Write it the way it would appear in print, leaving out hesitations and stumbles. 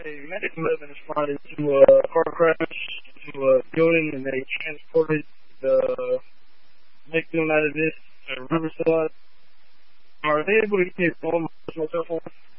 a medical have been responded to a car crash, to a building, and they transported the victim out of this riverside. Are they able to get a phone on my cell phone?